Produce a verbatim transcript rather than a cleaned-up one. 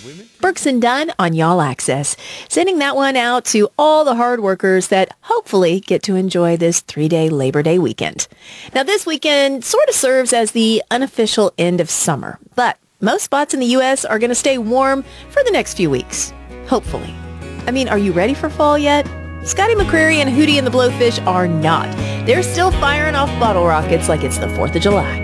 Brooks and Dunn on Y'all Access. Sending that one out to all the hard workers that hopefully get to enjoy this three-day Labor Day weekend. Now, this weekend sort of serves as the unofficial end of summer, but most spots in the U S are going to stay warm for the next few weeks. Hopefully. I mean, are you ready for fall yet? Scotty McCreery and Hootie and the Blowfish are not. They're still firing off bottle rockets like it's the fourth of July.